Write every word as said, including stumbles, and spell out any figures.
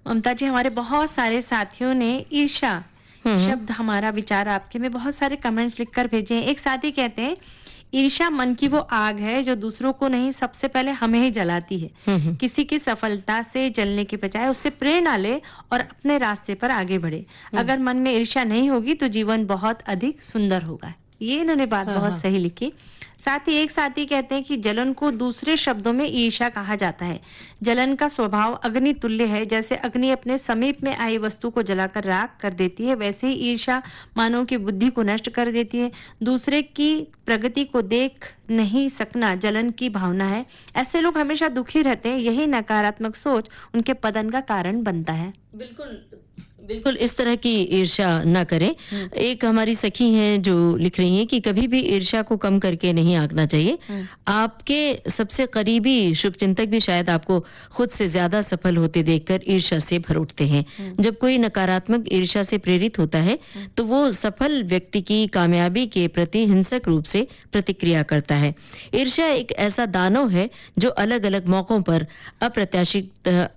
ममता जी, हमारे बहुत सारे साथियों ने ईर्ष्या शब्द, हमारा विचार आपके में बहुत सारे कमेंट्स लिखकर भेजे हैं। एक साथी कहते हैं, ईर्ष्या मन की वो आग है जो दूसरों को नहीं, सबसे पहले हमें ही जलाती है। किसी की सफलता से जलने के बजाय उससे प्रेरणा ले और अपने रास्ते पर आगे बढ़े। अगर मन में ईर्ष्या नहीं होगी तो जीवन बहुत अधिक सुंदर होगा। ये इन्होंने बात हाँ, बहुत हाँ। सही लिखी। साथ ही एक साथी कहते हैं कि जलन को दूसरे शब्दों में ईर्ष्या कहा जाता है। जलन का स्वभाव अग्नि तुल्य है। जैसे अग्नि अपने समीप में आई वस्तु को जलाकर राख कर देती है, वैसे ही ईर्ष्या मानव की बुद्धि को नष्ट कर देती है। दूसरे की प्रगति को देख नहीं सकना जलन की भावना है। ऐसे लोग हमेशा दुखी रहते हैं। यही नकारात्मक सोच उनके पतन का कारण बनता है। बिल्कुल बिल्कुल इस तरह की ईर्ष्या ना करें। एक हमारी सखी हैं जो लिख रही हैं कि कभी भी ईर्ष्या को कम करके नहीं आंकना चाहिए। आपके सबसे करीबी शुभचिंतक भी शायद आपको खुद से ज्यादा सफल होते देखकर ईर्ष्या से भर उठते हैं। जब कोई नकारात्मक ईर्ष्या से प्रेरित होता है तो वो सफल व्यक्ति की कामयाबी के प्रति हिंसक रूप से प्रतिक्रिया करता है। ईर्ष्या एक ऐसा दानव है जो अलग अलग मौकों पर अप्रत्याशित